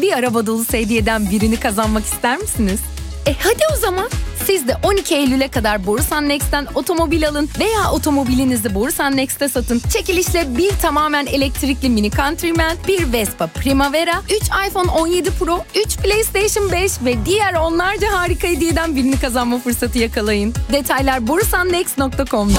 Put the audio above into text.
bir araba dolusu hediyeden birini kazanmak ister misiniz? Hadi o zaman. Siz de 12 Eylül'e kadar Borusan Next'ten otomobil alın veya otomobilinizi Borusan Next'te satın. Çekilişle bir tamamen elektrikli Mini Countryman, bir Vespa Primavera, 3 iPhone 17 Pro, 3 PlayStation 5 ve diğer onlarca harika hediyeden birini kazanma fırsatı yakalayın. Detaylar borusannext.com'da.